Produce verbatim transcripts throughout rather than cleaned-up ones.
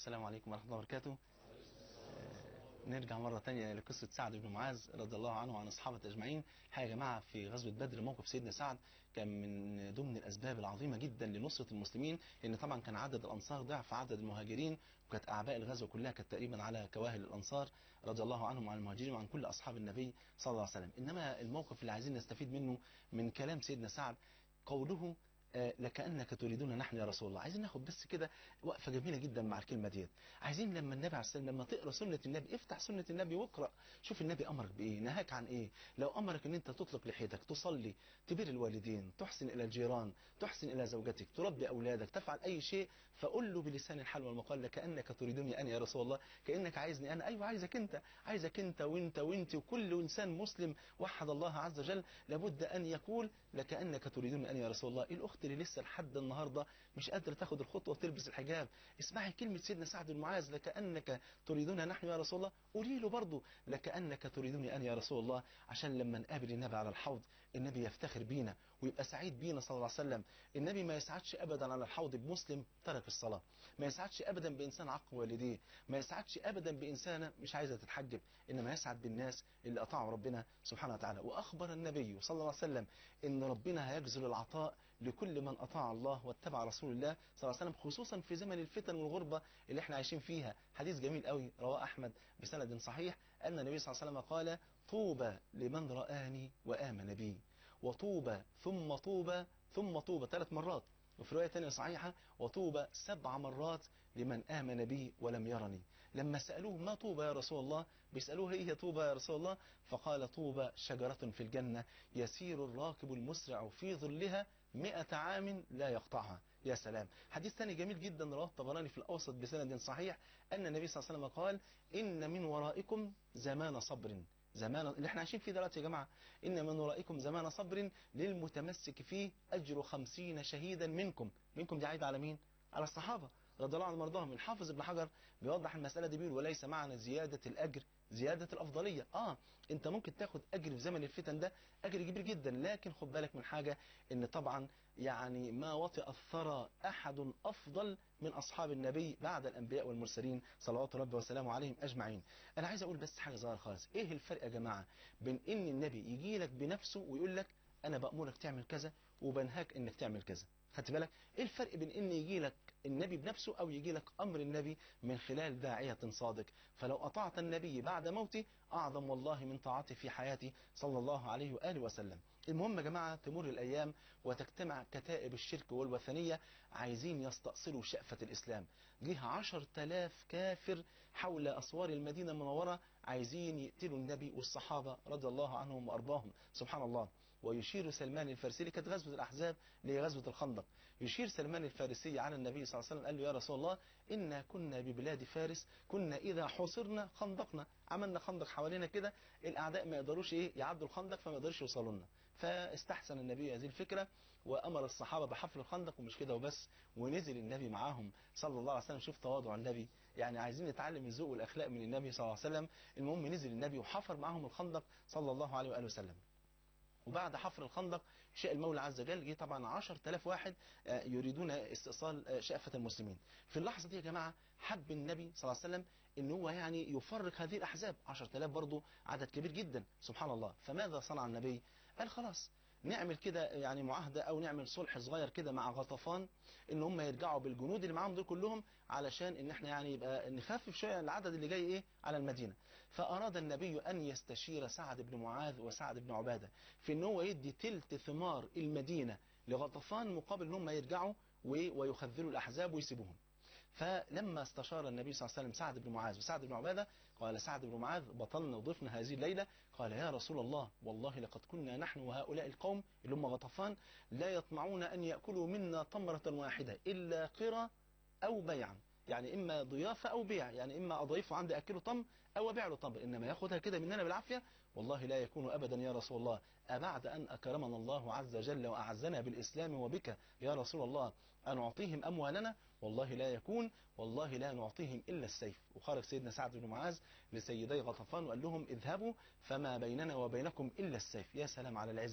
السلام عليكم ورحمة الله وبركاته. نرجع مرة تانية لقصة سعد بن معاذ رضي الله عنه وعن أصحابه أجمعين. الحقيقة يا جماعة في غزوة بدر موقف سيدنا سعد كان من ضمن الأسباب العظيمة جدا لنصرة المسلمين، لأن طبعا كان عدد الأنصار ضعف عدد المهاجرين، وكانت أعباء الغزوة كلها كانت تقريبا على كواهل الأنصار رضي الله عنهم وعن المهاجرين وعن كل أصحاب النبي صلى الله عليه وسلم. إنما الموقف اللي عايزين نستفيد منه من كلام سيدنا سعد قوله آه لكأنك تريدون نحن يا رسول الله. عايزين ناخد بس كده وقفة جميلة جدا مع الكلمة ديت. عايزين لما النبي عليه السلام لما تقرأ سنة النبي افتح سنة النبي واقرأ، شوف النبي أمرك بإيه، نهاك عن إيه. لو أمرك أن أنت تطلق لحيتك، تصلي، تبر الوالدين، تحسن إلى الجيران، تحسن إلى زوجتك، تربي أولادك، تفعل أي شيء، فقل له بلسان الحال والمقال لكأنك تريدني أنا يا رسول الله. كأنك عايزني أنا، أيوة عايزك أنت، عايزك أنت وأنت وأنت وكل إنسان مسلم وحد الله عز وجل لابد أن يقول لكأنك تريدني أنا يا رسول الله. الأخت اللي لسه لحد النهاردة مش قادرة تاخد الخطوة وتلبس الحجاب، اسمعي كلمة سيدنا سعد بن معاذ لكأنك تريدون نحن يا رسول الله، قولي له برضه لكأنك تريدني أنا يا رسول الله، عشان لما نقابل النبي على الحوض النبي يفتخر بينا ويبقى سعيد بينا صلى الله عليه وسلم. النبي ما يسعدش أبدا على الحوض بمسلم ترك الصلاة، ما يسعدش أبدا بإنسان عق والديه، ما يسعدش أبدا بإنسانة مش عايزة تتحجب، إنما يسعد بالناس اللي أطاعوا ربنا سبحانه وتعالى. وأخبر النبي صلى الله عليه وسلم إن ربنا هيجزل العطاء لكل من أطاع الله واتبع رسول الله صلى الله عليه وسلم، خصوصا في زمن الفتن والغربة اللي احنا عايشين فيها. حديث جميل قوي رواه أحمد بسند صحيح أن النبي صلى الله عليه وسلم قال طوبى لمن رآني وآمن بي، وطوبى ثم طوبى ثم طوبى ثلاث مرات، وفي رواية تانية صحيحة وطوبى سبع مرات لمن آمن بي ولم يرني. لما سألوه ما طوبى يا رسول الله، بيسألوه ايه هي طوبى يا رسول الله، فقال طوبى شجرة في الجنة يسير الراكب المسرع في ظلها مئة عام لا يقطعها. يا سلام. حديث ثاني جميل جدا رواه الطبراني في الأوسط بسند صحيح أن النبي صلى الله عليه وسلم قال إن من ورائكم زمان صبر، زمان اللي احنا عايشين فيه دلوقتي يا جماعة، إن من ورائكم زمان صبر للمتمسك فيه أجر خمسين شهيدا منكم. منكم دي عايدة على مين؟ على الصحابة رضي الله عنهم وارضاهم. الحافظ ابن حجر بيوضح المسألة دي بيقول وليس معنى زيادة الأجر زيادة الأفضلية. آه أنت ممكن تاخد أجر في زمن الفتن ده أجر كبير جدا، لكن خد بالك من حاجة، إن طبعا يعني ما وطئ الثرى أحد أفضل من أصحاب النبي بعد الأنبياء والمرسلين صلوات ربي وسلامه عليهم أجمعين. أنا عايز أقول بس حاجة صغيرة خالص. إيه الفرق يا جماعة بين إن النبي يجي لك بنفسه ويقول لك أنا بأمرك تعمل كذا وبنهاك إنك تعمل كذا؟ خدت بالك ايه الفرق بين ان يجي لك النبي بنفسه او يجي لك امر النبي من خلال داعية صادق؟ فلو اطعت النبي بعد موته اعظم والله من طاعته في حياتي صلى الله عليه واله وسلم. المهم يا جماعة تمر الايام وتجتمع كتائب الشرك والوثنية عايزين يستأصلوا شأفة الاسلام. جه عشر تلاف كافر حول اسوار المدينة المنورة عايزين يقتلوا النبي والصحابة رضي الله عنهم وارضاهم. سبحان الله. ويشير سلمان الفارسي، كانت غزوة الأحزاب اللي هي غزوة الخندق، يشير سلمان الفارسي على النبي صلى الله عليه وسلم قال له يا رسول الله إنا كنا ببلاد فارس كنا إذا حصرنا خندقنا، عملنا خندق حوالينا كده الأعداء ما يقدروش إيه يعدوا الخندق فما يقدروش يوصلوا لنا. فاستحسن النبي هذه الفكرة وأمر الصحابة بحفر الخندق، ومش كده وبس، ونزل النبي معاهم صلى الله عليه وسلم. شوف تواضع النبي، يعني عايزين نتعلم الذوق والأخلاق من النبي صلى الله عليه وسلم. المهم نزل النبي وحفر معاهم الخندق صلى الله عليه وآله وسلم. وبعد حفر الخندق شاء المولى عز وجل جه طبعا عشر تلاف واحد يريدون استئصال شأفة المسلمين. في اللحظة دي يا جماعة حب النبي صلى الله عليه وسلم ان هو يعني يفرق هذه الأحزاب. عشر تلاف برضو عدد كبير جدا سبحان الله. فماذا صنع النبي؟ قال خلاص نعمل كده يعني معاهدة او نعمل صلح صغير كده مع غطفان ان هم يرجعوا بالجنود اللي معاهم دول كلهم علشان ان احنا يعني يبقى نخفف شوية العدد اللي جاي ايه على المدينة. فاراد النبي ان يستشير سعد بن معاذ وسعد بن عبادة في ان هو يدي تلت ثمار المدينة لغطفان مقابل ان هم يرجعوا ويخذلوا الاحزاب ويسيبوهم. فلما استشار النبي صلى الله عليه وسلم سعد بن معاذ وسعد بن عبادة قال سعد بن معاذ بطلنا وضفنا هذه الليلة، قال يا رسول الله والله لقد كنا نحن وهؤلاء القوم اللي هم غطفان لا يطمعون أن يأكلوا منا تمرة واحدة إلا قرى أو بيعا، يعني إما ضيافة أو بيع، يعني إما أضيفه عندي أكله طم أو أبيع له طم، إنما ياخدها كده مننا بالعافية والله لا يكون أبدا يا رسول الله. أبعد أن أكرمنا الله عز وجل وأعزنا بالإسلام وبك يا رسول الله أن نعطيهم أموالنا؟ والله لا يكون، والله لا نعطيهم إلا السيف. وخرج سيدنا سعد بن معاذ لسيدي غطفان وقال لهم اذهبوا فما بيننا وبينكم إلا السيف. يا سلام على العزة.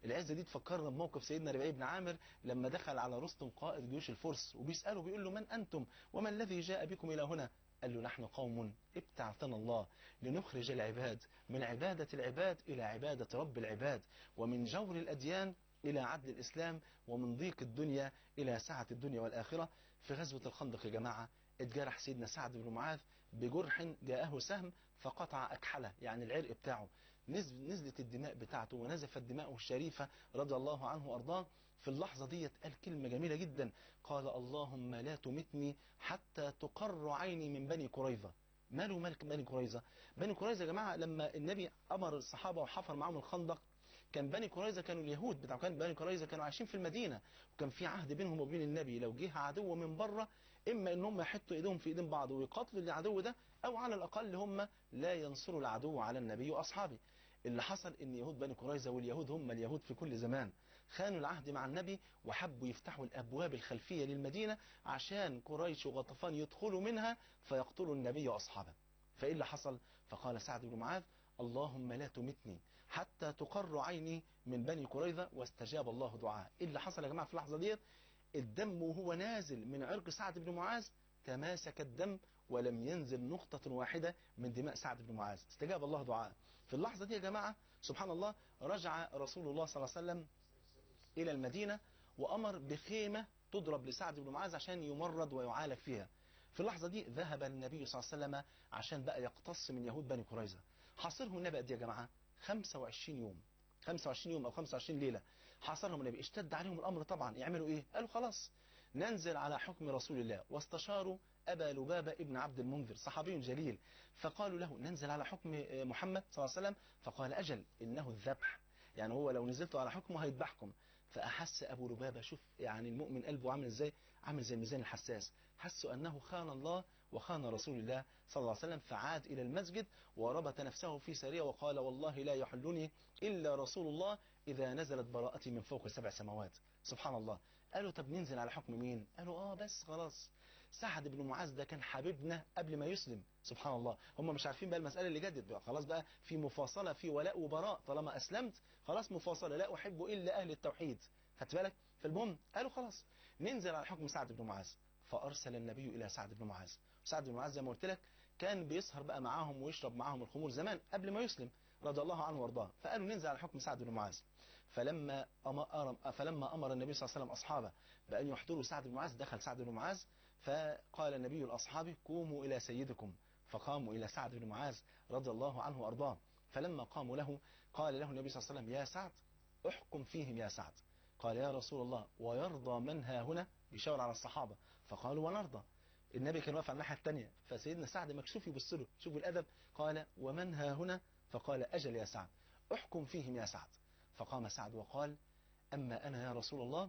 العزة دي تفكرنا بموقف سيدنا ربيعي بن عامر لما دخل على رستم قائد جيوش الفرس وبيسأله بيقول له من أنتم وما الذي جاء بكم إلى هنا؟ قال له نحن قوم ابتعثنا الله لنخرج العباد من عبادة العباد إلى عبادة رب العباد، ومن جور الأديان إلى عدل الإسلام، ومن ضيق الدنيا إلى سعة الدنيا والآخرة. في غزوة الخندق يا جماعة اتجرح سيدنا سعد بن معاذ بجرح جاءه سهم فقطع أكحله، يعني العرق بتاعه، نزلت الدماء بتاعته ونزفت دماؤه الشريفة رضي الله عنه وأرضاه. في اللحظة دي قال كلمة جميلة جدا، قال اللهم لا تمتني حتى تقر عيني من بني قريظة. ماله ملك بني قريظة؟ بني قريظة يا جماعة لما النبي أمر الصحابة وحفر معهم الخندق، كان بني قريظة كانوا اليهود بتاع كان بني قريظة كانوا عايشين في المدينة، وكان في عهد بينهم وبين النبي لو جه عدو من بره إما إنهم يحطوا إيدهم في إيدين بعض ويقاتلوا العدو ده، أو على الأقل هم لا ينصروا العدو على النبي وأصحابه. اللي حصل إن يهود بني قريظة، واليهود هم اليهود في كل زمان، خانوا العهد مع النبي وحبوا يفتحوا الأبواب الخلفية للمدينة عشان قريش وغطفان يدخلوا منها فيقتلوا النبي وأصحابه. فإيه اللي حصل؟ فقال سعد بن معاذ اللهم لا تمتني حتى تقر عيني من بني قريظة، واستجاب الله دعاء. إيه اللي حصل يا جماعة في اللحظة ديت؟ الدم وهو نازل من عرق سعد بن معاذ تماسك الدم ولم ينزل نقطة واحدة من دماء سعد بن معاذ، استجاب الله دعاء. في اللحظة دي يا جماعة سبحان الله رجع رسول الله صلى الله عليه وسلم إلى المدينة وأمر بخيمة تضرب لسعد بن معاذ عشان يمرض ويعالج فيها. في اللحظة دي ذهب النبي صلى الله عليه وسلم عشان بقى يقتص من يهود بني قريظة. حاصرهم النبي قد ايه يا جماعة؟ خمسة وعشرين يوم، خمسة وعشرين يوم أو خمسة وعشرين ليلة حاصرهم النبي. اشتد عليهم الأمر طبعا، يعملوا إيه؟ قالوا خلاص ننزل على حكم رسول الله، واستشاروا أبا لبابة ابن عبد المنذر صحابي جليل، فقالوا له ننزل على حكم محمد صلى الله عليه وسلم، فقال أجل إنه الذبح، يعني هو لو نزلتوا على حكمه هيذبحكم. فأحس أبو لبابة، شوف يعني المؤمن قلبه عامل إزاي، عامل زي الميزان الحساس، حسوا أنه خان الله وخان رسول الله صلى الله عليه وسلم، فعاد إلى المسجد وربط نفسه في سرية وقال والله لا يحلني إلا رسول الله إذا نزلت براءتي من فوق سبع سماوات. سبحان الله. قالوا طب ننزل على حكم مين؟ قالوا آه بس خلاص سعد بن معاذ ده كان حبيبنا قبل ما يسلم. سبحان الله، هم مش عارفين بقى المسألة اللي جدت بقى، خلاص بقى في مفاصلة، في ولاء وبراء، طالما أسلمت خلاص مفاصلة، لا أحب إلا أهل التوحيد، خدت بالك؟ فالمهم قالوا خلاص ننزل على حكم سعد بن معاذ. فأرسل النبي إلى سعد بن معاذ، سعد بن معاذ زي ما قلت لك كان بيسهر بقى معاهم ويشرب معاهم الخمور زمان قبل ما يسلم رضي الله عنه وارضاه. فقالوا ننزل على حكم سعد بن معاذ. فلما أمر فلما أمر النبي صلى الله عليه وسلم أصحابه بأن يحضروا سعد بن معاذ، دخل سعد بن معاذ، فقال النبي لأصحابه قوموا إلى سيدكم، فقاموا إلى سعد بن معاذ رضي الله عنه وارضاه. فلما قاموا له قال له النبي صلى الله عليه وسلم يا سعد احكم فيهم يا سعد. قال يا رسول الله ويرضى من ها هنا، بيشاور على الصحابة، فقالوا ونرضى. النبي كان واقف على الناحية الثانية، فسيدنا سعد مكسوف يبص له، شوفوا الأدب، قال ومن ها هنا؟ فقال أجل يا سعد احكم فيهم يا سعد. فقام سعد وقال أما أنا يا رسول الله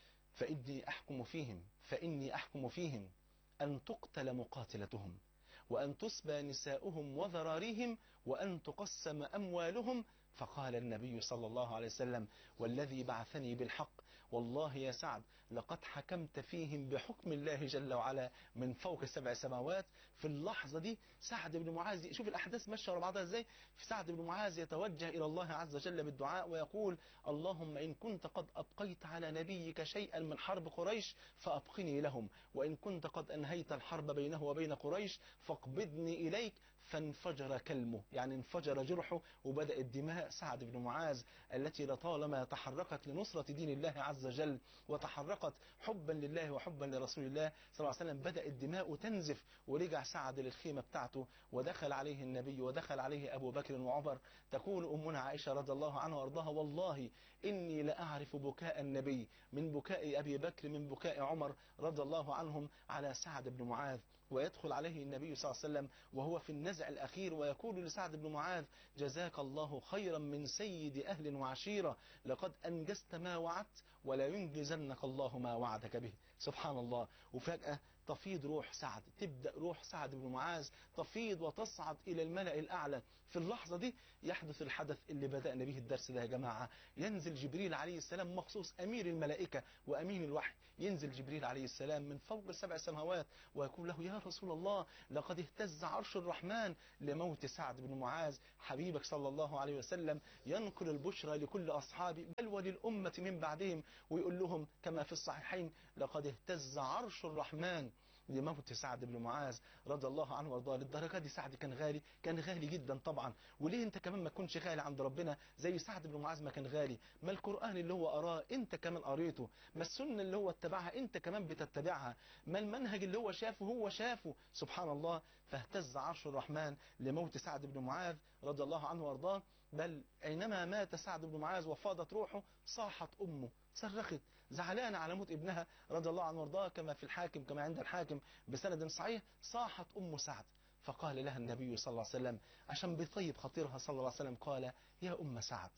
فإني أحكم فيهم فإني أحكم فيهم أن تقتل مقاتلتهم، وأن تسبى نساؤهم وذراريهم، وأن تقسم أموالهم. فقال النبي صلى الله عليه وسلم والذي بعثني بالحق والله يا سعد لقد حكمت فيهم بحكم الله جل وعلا من فوق سبع سماوات. في اللحظة دي سعد بن معاذ، شوف الأحداث ماشية ورا بعضها ازاي، في سعد بن معاذ يتوجه إلى الله عز وجل بالدعاء ويقول اللهم إن كنت قد أبقيت على نبيك شيئا من حرب قريش فأبقني لهم، وإن كنت قد أنهيت الحرب بينه وبين قريش فاقبضني إليك. فانفجر كلمه، يعني انفجر جرحه، وبدأت دماء سعد بن معاذ التي لطالما تحركت لنصرة دين الله عز وجل وتحركت حبا لله وحبا لرسول الله صلى الله عليه وسلم، بدأت الدماء تنزف. ورجع سعد للخيمة بتاعته ودخل عليه النبي ودخل عليه أبو بكر وعمر. تقول أمنا عائشة رضي الله عنها وارضاها والله إني لأعرف بكاء النبي من بكاء أبي بكر من بكاء عمر رضي الله عنهم على سعد بن معاذ. ويدخل عليه النبي صلى الله عليه وسلم وهو في النزع الأخير ويقول لسعد بن معاذ جزاك الله خيرا من سيد أهل وعشيرة، لقد أنجزت ما وعدت ولا ينجزنك الله ما وعدك به. سبحان الله. وفجأة تفيض روح سعد، تبدأ روح سعد بن معاذ تفيض وتصعد إلى الملأ الأعلى. في اللحظة دي يحدث الحدث اللي بدأنا به الدرس ده يا جماعة. ينزل جبريل عليه السلام مخصوص، أمير الملائكة وأمين الوحي، ينزل جبريل عليه السلام من فوق سبع سماوات ويقول له يا رسول الله لقد اهتز عرش الرحمن لموت سعد بن معاذ. حبيبك صلى الله عليه وسلم ينقل البشرى لكل أصحابه بل وللأمة من بعدهم، ويقول لهم كما في الصحيحين لقد اهتز عرش الرحمن لموت سعد بن معاذ رضي الله عنه وارضاه. للدرجه دي سعد كان غالي، كان غالي جدا طبعا. وليه انت كمان ما تكونش غالي عند ربنا زي سعد بن معاذ ما كان غالي؟ ما القرآن اللي هو قراه انت كمان قريته، ما السنه اللي هو اتبعها انت كمان بتتبعها، ما المنهج اللي هو شافه هو شافه. سبحان الله. فاهتز عرش الرحمن لموت سعد بن معاذ رضي الله عنه وارضاه. بل حينما مات سعد بن معاذ وفاضت روحه صاحت امه، صرخت زعلانة على موت ابنها رضي الله عنه وارضاه، كما في الحاكم كما عند الحاكم بسند صحيح. صاحت أم سعد فقال لها النبي صلى الله عليه وسلم عشان بيطيب خطيرها صلى الله عليه وسلم، قال يا أم سعد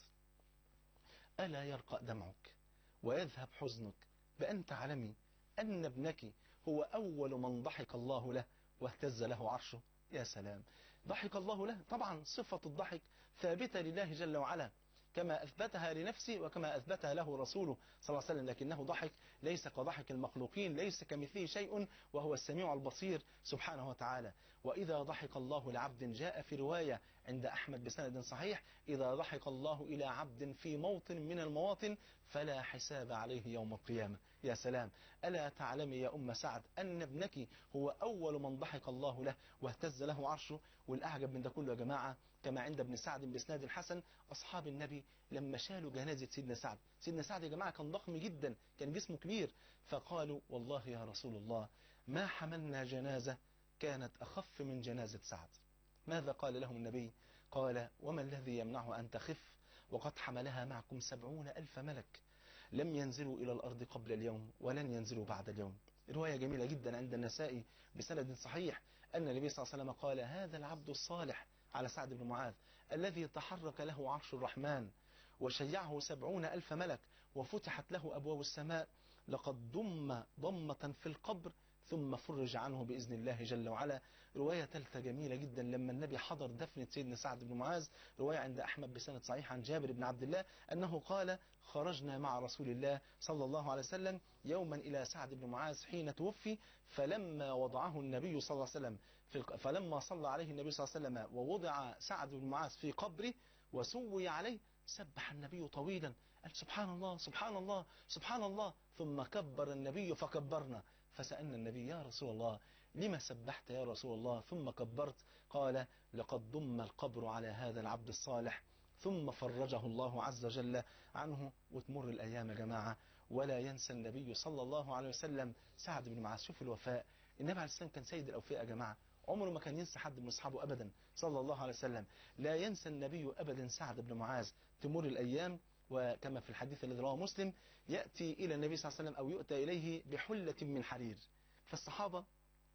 ألا يرقى دمعك ويذهب حزنك بأن تعلمي أن ابنك هو أول من ضحك الله له واهتز له عرشه. يا سلام. ضحك الله له، طبعا صفة الضحك ثابتة لله جل وعلا كما أثبتها لنفسه وكما أثبتها له رسوله صلى الله عليه وسلم، لكنه ضحك ليس كضحك المخلوقين، ليس كمثله شيء وهو السميع البصير سبحانه وتعالى. وإذا ضحك الله لعبد، جاء في رواية عند أحمد بسند صحيح إذا ضحك الله إلى عبد في موطن من المواطن فلا حساب عليه يوم القيامة. يا سلام. ألا تعلمي يا أم سعد أن ابنك هو أول من ضحك الله له واهتز له عرشه؟ والأعجب من ده كله يا جماعة كما عند ابن سعد بإسناد الحسن، أصحاب النبي لما شالوا جنازة سيدنا سعد، سيدنا سعد يا جماعة كان ضخم جدا، كان جسمه كبير، فقالوا والله يا رسول الله ما حملنا جنازة كانت أخف من جنازة سعد. ماذا قال لهم النبي؟ قال وما الذي يمنعه أن تخف وقد حملها معكم سبعون ألف ملك لم ينزلوا إلى الأرض قبل اليوم ولن ينزلوا بعد اليوم. رواية جميلة جدا عند النسائي بسند صحيح أن النبي صلى الله عليه وسلم قال هذا العبد الصالح على سعد بن معاذ الذي تحرك له عرش الرحمن وشيعه سبعون ألف ملك وفتحت له أبواب السماء لقد ضم ضمة في القبر ثم فرج عنه بإذن الله جل وعلا. رواية ثالثة جميلة جدا لما النبي حضر دفنة سيدنا سعد بن معاذ، رواية عند أحمد بسند صحيح عن جابر بن عبد الله أنه قال خرجنا مع رسول الله صلى الله عليه وسلم يوما إلى سعد بن معاذ حين توفي، فلما وضعه النبي صلى الله عليه وسلم في فلما صلى عليه النبي صلى الله عليه وسلم ووضع سعد بن معاذ في قبره وسوي عليه سبح النبي طويلا، قال سبحان الله سبحان الله سبحان الله، ثم كبر النبي فكبرنا، فسألنا النبي يا رسول الله لما سبحت يا رسول الله ثم كبرت؟ قال لقد ضم القبر على هذا العبد الصالح ثم فرجه الله عز وجل عنه. وتمر الأيام يا جماعة ولا ينسى النبي صلى الله عليه وسلم سعد بن معاذ. شوف الوفاء، النبي عليه السلام كان سيد الأوفياء يا جماعة، عمره ما كان ينسى حد من أصحابه أبدا صلى الله عليه وسلم. لا ينسى النبي أبدا سعد بن معاذ. تمر الأيام وكما في الحديث الذي رواه مسلم يأتي إلى النبي صلى الله عليه وسلم أو يؤتى إليه بحلة من حرير، فالصحابة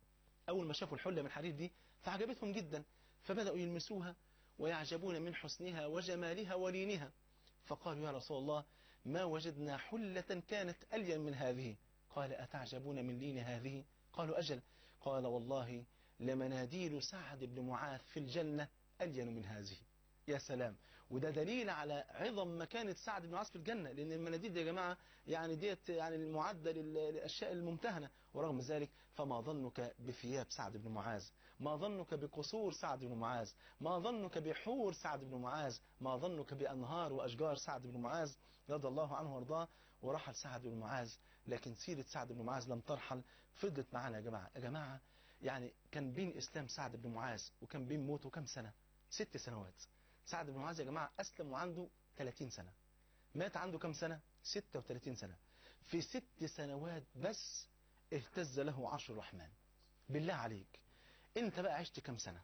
أول ما شافوا الحلة من حرير دي فعجبتهم جدا فبدأوا يلمسوها ويعجبون من حسنها وجمالها ولينها، فقالوا يا رسول الله ما وجدنا حلة كانت ألين من هذه. قال أتعجبون من لين هذه؟ قالوا أجل. قال والله لمناديل سعد بن معاذ في الجنة ألين من هذه. يا سلام. وده دليل على عظم مكانة سعد بن معاذ في الجنة، لأن المناديل دي يا جماعة يعني ديت يعني المعدة للأشياء الممتهنة، ورغم ذلك فما ظنك بثياب سعد بن معاذ، ما ظنك بقصور سعد بن معاذ، ما ظنك بحور سعد بن معاذ، ما ظنك بأنهار وأشجار سعد بن معاذ رضي الله عنه وارضاه. ورحل سعد بن معاذ، لكن سيرة سعد بن معاذ لم ترحل، فضلت معانا يا جماعة. يا جماعة يعني كان بين إسلام سعد بن معاذ وكان بين موته كم سنة؟ ست سنوات. سعد بن معاذ يا جماعة أسلم وعنده ثلاثين سنة، مات عنده كم سنة؟ ستة وثلاثين سنة. في ست سنوات بس اهتز له عرش الرحمن. بالله عليك انت بقى عشت كم سنة؟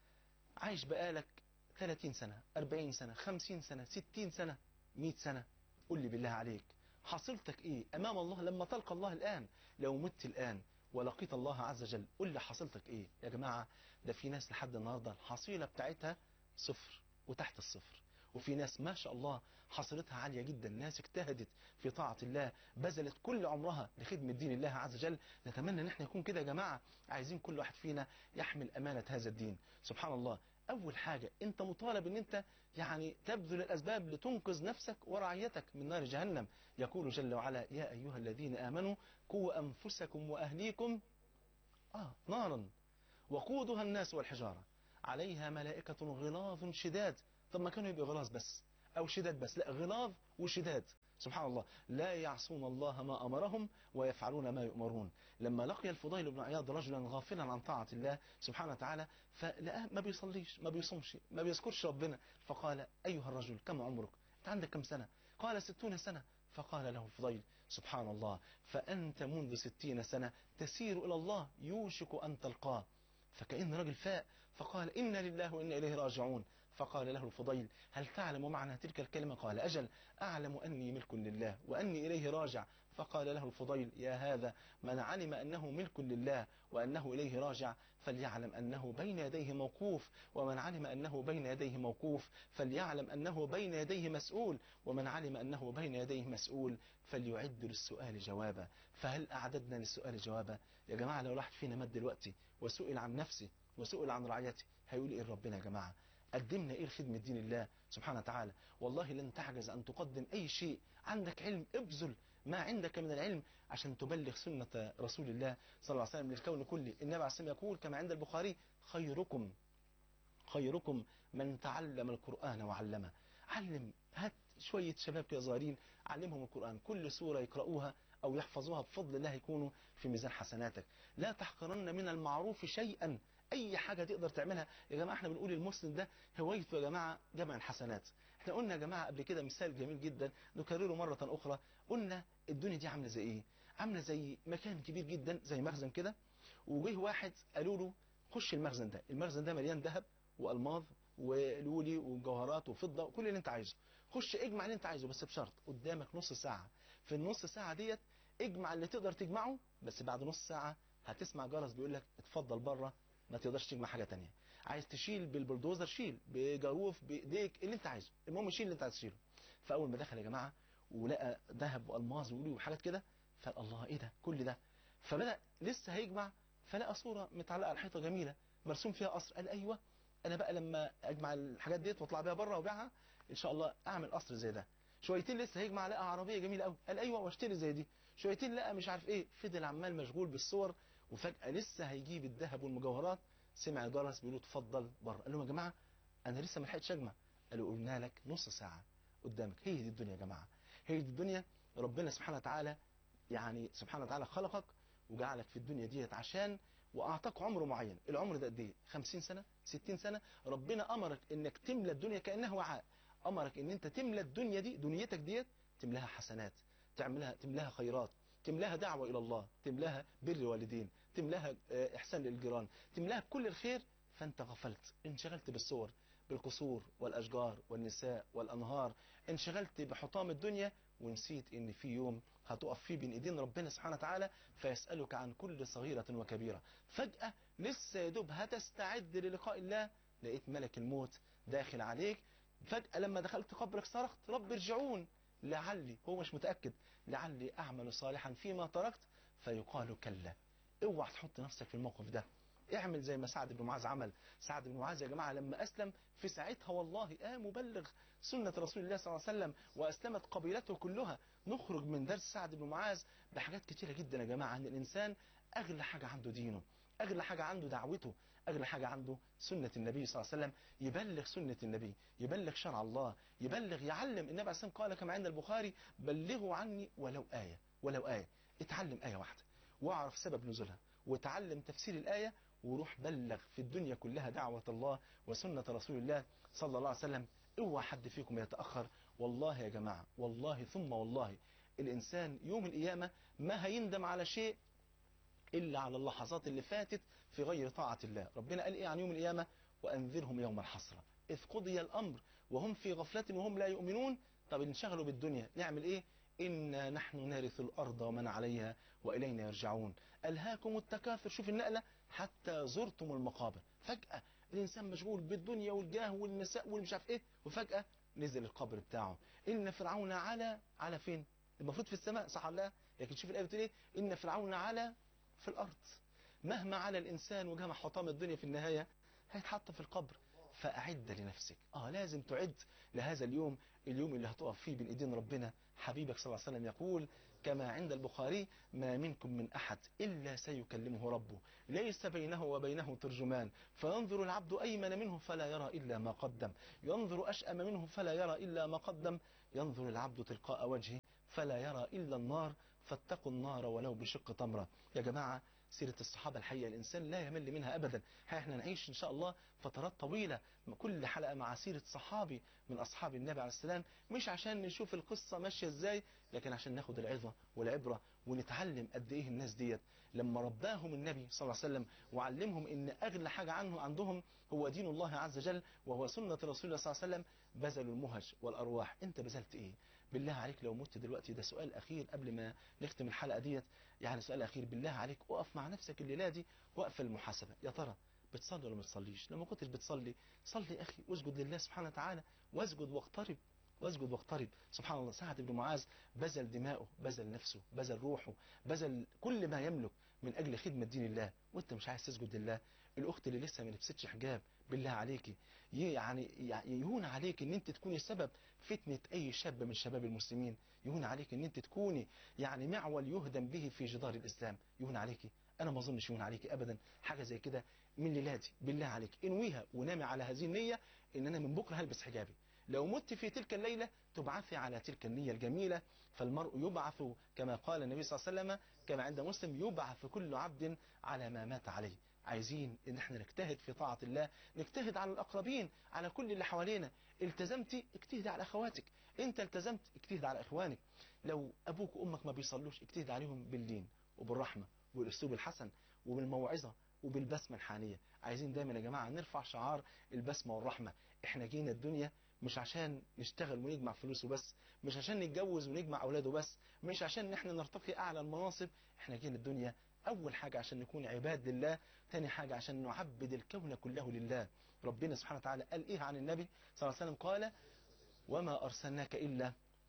عايش بقالك ثلاثين سنة، أربعين سنة، خمسين سنة، ستين سنة، مئة سنة. قل لي بالله عليك حصلتك ايه امام الله لما تلقى الله الآن؟ لو مت الآن ولقيت الله عز وجل قل لي حصلتك ايه؟ يا جماعة ده في ناس لحد النهاردة الحصيلة بتاعتها صفر وتحت الصفر، وفي ناس ما شاء الله حصيلتها عالية جدا، ناس اجتهدت في طاعة الله، بذلت كل عمرها لخدمة دين الله عز وجل. نتمنى ان احنا نكون كده يا جماعة. عايزين كل واحد فينا يحمل أمانة هذا الدين. سبحان الله، أول حاجة أنت مطالب أن أنت يعني تبذل الأسباب لتنقذ نفسك ورعيتك من نار جهنم. يقول جل وعلا: يا أيها الذين آمنوا قوا أنفسكم وأهليكم آه نارا وقودها الناس والحجارة عليها ملائكة غلاظ شداد. طب ما كانوا يبقى غلاظ بس أو شداد بس، لا، غلاظ وشداد. سبحان الله، لا يعصون الله ما أمرهم ويفعلون ما يؤمرون. لما لقي الفضيل بن عياض رجلا غافلا عن طاعة الله سبحانه وتعالى، فلقاه ما بيصليش ما بيصومش ما بيذكرش ربنا، فقال: أيها الرجل كم عمرك؟ أنت عندك كم سنة؟ قال: ستون سنة. فقال له الفضيل: سبحان الله، فأنت منذ ستين سنة تسير إلى الله يوشك أن تلقاه. فكأن رجل فاء فقال: إنا لله وإنا إليه راجعون. فقال له الفضيل: هل تعلم معنى تلك الكلمة؟ قال: أجل، أعلم أني ملك لله وأني إليه راجع. فقال له الفضيل: يا هذا، من علم أنه ملك لله وأنه إليه راجع فليعلم أنه بين يديه موقوف، ومن علم أنه بين يديه موقوف فليعلم أنه بين يديه مسؤول، ومن علم أنه بين يديه مسؤول فليعد للسؤال جوابا. فهل أعددنا للسؤال جوابا؟ يا جماعة، لو واحد فينا مات دلوقتي وسئل عن نفسه وسئل عن رعيته هيقول إيه ربنا؟ يا جماعة قدمنا إيه لخدمة دين الله سبحانه وتعالى؟ والله لن تعجز أن تقدم أي شيء. عندك علم، ابذل ما عندك من العلم عشان تبلغ سنة رسول الله صلى الله عليه وسلم للكون كله. النبي عليه الصلاة والسلام يقول كما عند البخاري: خيركم خيركم من تعلم القرآن وعلمه. علم، هات شوية شباب كده صغيرين علمهم القرآن، كل سورة يقرأوها أو يحفظوها بفضل الله يكونوا في ميزان حسناتك. لا تحقرن من المعروف شيئا، أي حاجة تقدر تعملها. يا جماعة احنا بنقول المسلم ده هوايته يا جماعة جمع الحسنات. احنا قلنا يا جماعة قبل كده مثال جميل جدا نكرره مرة أخرى. قلنا الدنيا دي عاملة زي إيه؟ عاملة زي مكان كبير جدا زي مخزن كده، وجه واحد قالوا له: خش المخزن ده، المخزن ده مليان ذهب والماظ ولولي وجوهرات وفضة وكل اللي انت عايزه. خش اجمع اللي انت عايزه، بس بشرط قدامك نص ساعة. في النص ساعة ديت اجمع اللي تقدر تجمعه، بس بعد نص ساعة هتسمع جرس بيقول لك: اتفضل بره، ما تقدرش تجمع حاجة تانية. عايز تشيل بالبلدوزر شيل، بجاروف بايديك، اللي انت عايزه، المهم شيل اللي انت عايز تشيله. فاول ما دخل يا جماعة ولقى ذهب والماظ ولولي وحاجات كده، فقال: الله، ايه ده كل ده؟ فبدأ لسه هيجمع، فلقى صورة متعلقة على الحيطة جميلة مرسوم فيها قصر. قال: ايوه، انا بقى لما اجمع الحاجات ديت واطلع بيها بره وبيعها ان شاء الله اعمل قصر زي ده. شويتين لسه هيجمع لقى عربيه جميله قوي. قال: ايوه، واشتري زي دي. شويتين لقى مش عارف ايه، فضل عمال مشغول بالصور. وفجاه لسه هيجيب الذهب والمجوهرات، سمع جرس بيقول: اتفضل بره. قال لهم: يا جماعه انا لسه ما لحقتش اجمع. قالوا: قلنا لك نص ساعه قدامك. هي دي الدنيا يا جماعه، هي دي الدنيا. ربنا سبحانه وتعالى يعني سبحانه وتعالى خلقك وجعلك في الدنيا ديت عشان، واعطاك عمر معين. العمر ده قد ايه؟ خمسين سنة، ستين سنة. ربنا امرك انك تملى الدنيا كانها وعاء. امرك ان انت تملى الدنيا دي، دنيتك ديت، تملاها حسنات، تعملها تملاها خيرات، تملاها دعوة الى الله، تملاها بر والدين، تملاها احسان للجيران، تملاها بكل الخير. فانت غفلت، انشغلت بالصور، بالقصور والاشجار والنساء والانهار، انشغلت بحطام الدنيا ونسيت ان في يوم هتقف فيه بين ايدين ربنا سبحانه وتعالى فيسألك عن كل صغيرة وكبيرة. فجأة لسه يا دوب هتستعد للقاء الله، لقيت ملك الموت داخل عليك. فجأة لما دخلت قبرك صرخت: رب ارجعون لعلي، هو مش متأكد، لعلي أعمل صالحا فيما تركت. فيقال: كلا. اوعى تحط نفسك في الموقف ده. اعمل زي ما سعد بن معاذ عمل. سعد بن معاذ يا جماعة لما أسلم في ساعتها والله آه مبلغ سنة رسول الله صلى الله عليه وسلم، وأسلمت قبيلته كلها. نخرج من درس سعد بن معاذ بحاجات كتيرة جدا يا جماعة عن الإنسان. أغلى حاجة عنده دينه، أغلى حاجة عنده دعوته، أغلى حاجة عنده سنة النبي صلى الله عليه وسلم. يبلغ سنة النبي، يبلغ شرع الله، يبلغ، يعلم. النبي عليه الصلاة والسلام قال كما عند البخاري: بلغوا عني ولو آية. ولو آية، اتعلم آية واحدة واعرف سبب نزولها وتعلم تفسير الآية، وروح بلغ في الدنيا كلها دعوة الله وسنة رسول الله صلى الله عليه وسلم. اوعى حد فيكم يتأخر. والله يا جماعة، والله ثم والله، الإنسان يوم القيامة ما هيندم على شيء إلا على اللحظات اللي فاتت في غير طاعة الله. ربنا قال إيه عن يوم القيامة؟ وأنذرهم يوم الحسرة إذ قضي الأمر وهم في غفلة وهم لا يؤمنون. طب انشغلوا بالدنيا، نعمل إيه؟ إنا نحن نرث الأرض ومن عليها وإلينا يرجعون. ألهاكم التكاثر، شوف النقلة، حتى زرتم المقابر. فجأة الإنسان مشغول بالدنيا والجاه والنساء والمش عارف إيه، وفجأة نزل القبر بتاعه. إن فرعون على على فين؟ المفروض في السماء، صح ولا لا؟ لكن شوف الآية بتقول إيه؟ إن فرعون على في الأرض. مهما على الإنسان وجمع حطام الدنيا في النهاية هيتحط في القبر. فأعد لنفسك. آه لازم تعد لهذا اليوم، اليوم اللي هتقف فيه بين إيدين ربنا. حبيبك صلى الله عليه وسلم يقول كما عند البخاري: ما منكم من أحد إلا سيكلمه ربه ليس بينه وبينه ترجمان، فينظر العبد أيمن منه فلا يرى إلا ما قدم، ينظر أشأم منه فلا يرى إلا ما قدم، ينظر العبد تلقاء وجهه فلا يرى إلا النار، فاتقوا النار ولو بشق تمرة. يا جماعة سيرة الصحابة الحقيقة الإنسان لا يمل منها أبدا. احنا نعيش إن شاء الله فترات طويلة كل حلقة مع سيرة صحابي من أصحاب النبي عليه السلام، مش عشان نشوف القصة ماشية إزاي، لكن عشان ناخد العظة والعبرة ونتعلم قد إيه الناس ديت لما رباهم النبي صلى الله عليه وسلم وعلمهم إن أغلى حاجة عنه عندهم هو دين الله عز وجل وهو سنة رسول الله صلى الله عليه وسلم، بذلوا المهج والأرواح. أنت بذلت إيه؟ بالله عليك لو مت دلوقتي، ده سؤال أخير قبل ما نختم الحلقة ديت، يعني سؤال أخير بالله عليك، أقف مع نفسك الليلة دي وقف المحاسبة. يا ترى بتصلي ولا ما بتصليش؟ لما كنتش بتصلي صلي أخي، واسجد لله سبحانه وتعالى، واسجد واقترب، واسجد واقترب. سبحان الله، سعد بن معاذ بذل دماؤه، بذل نفسه، بذل روحه، بذل كل ما يملك من أجل خدمة دين الله، وانت مش عايز تسجد لله. الأخت اللي لسه ما لبستش حجاب، بالله عليكي يعني يهون عليك ان انت تكوني سبب فتنة اي شاب من شباب المسلمين، يهون عليك ان انت تكوني يعني معول يهدم به في جدار الاسلام، يهون عليكي. انا ما اظنش يهون عليكي ابدا حاجة زي كده. من ليلاتي بالله عليك انويها ونامي على هذه النية ان انا من بكرة هلبس حجابي. لو مت في تلك الليلة تبعثي على تلك النية الجميلة. فالمرء يبعث كما قال النبي صلى الله عليه وسلم كما عند مسلم: يبعث كل عبد على ما مات عليه. عايزين ان احنا نجتهد في طاعة الله، نجتهد على الاقربين، على كل اللي حوالينا. التزمتي اجتهد على اخواتك، انت التزمت اجتهد على اخوانك. لو ابوك وامك ما بيصلوش اجتهد عليهم بالدين وبالرحمة والاسلوب الحسن وبالموعظة وبالبسمة الحانية. عايزين دايما يا جماعة نرفع شعار البسمة والرحمة. احنا جينا الدنيا مش عشان نشتغل ونجمع فلوس وبس، مش عشان نتجوز ونجمع اولاده بس، مش عشان احنا نرتقي اعلى المناصب. احنا جينا الدنيا اول حاجة عشان نكون عباد لله، ثاني حاجة عشان نعبد الكون كله لله. ربنا سبحانه وتعالى قال ايه عن النبي صلى الله عليه وسلم؟ قال: وما ارسلناك الا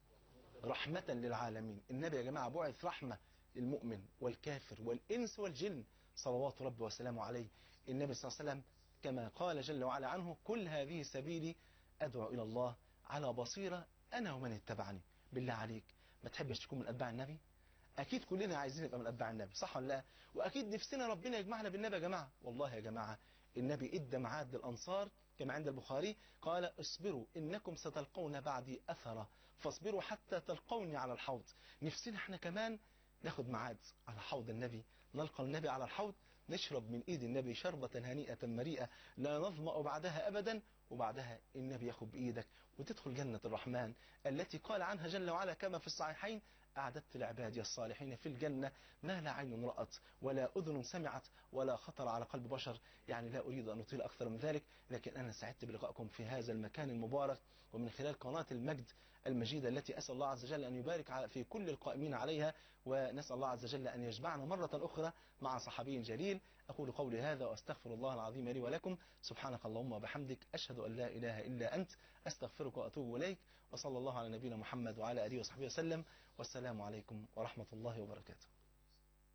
رحمة للعالمين. النبي يا جماعة بعث رحمة للمؤمن والكافر والإنس والجن، صلوات ربي وسلامه عليه. النبي صلى الله عليه وسلم كما قال جل وعلا عنه: كل هذه سبيلي أدعو إلى الله على بصيرة أنا ومن اتبعني. بالله عليك ما تحبش تكون من أتباع النبي؟ أكيد كلنا عايزين نبقى من أتباع النبي، صح ولا لا؟ وأكيد نفسنا ربنا يجمعنا بالنبي يا جماعة. والله يا جماعة النبي إدى ميعاد للأنصار كما عند البخاري، قال: اصبروا إنكم ستلقون بعدي أثرا فاصبروا حتى تلقوني على الحوض. نفسنا احنا كمان ناخد ميعاد على حوض النبي، نلقى النبي على الحوض، نشرب من ايد النبي شربة هنيئة مريئة لا نظمأ بعدها أبدا، وبعدها النبي ياخد بإيدك وتدخل جنة الرحمن التي قال عنها جل وعلا كما في الصحيحين: أعددت لعبادي الصالحين في الجنة ما لا عين رأت ولا أذن سمعت ولا خطر على قلب بشر. يعني لا أريد أن أطيل أكثر من ذلك، لكن أنا سعدت بلقائكم في هذا المكان المبارك ومن خلال قناة المجد المجيدة التي أسأل الله عز وجل أن يبارك في كل القائمين عليها، ونسأل الله عز وجل أن يجمعنا مرة أخرى مع صحابي جليل. أقول قولي هذا وأستغفر الله العظيم لي ولكم. سبحانك اللهم وبحمدك، أشهد أن لا إله إلا أنت، أستغفرك وأتوب إليك، وصلى الله على نبينا محمد وعلى آله وصحبه وسلم، والسلام عليكم ورحمة الله وبركاته.